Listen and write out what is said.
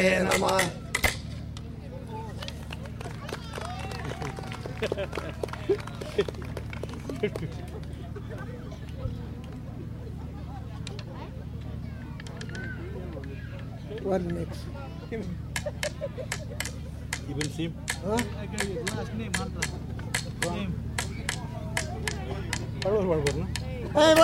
ನಮಃ. What next? Even same. Huh? Last name, Name. Hey,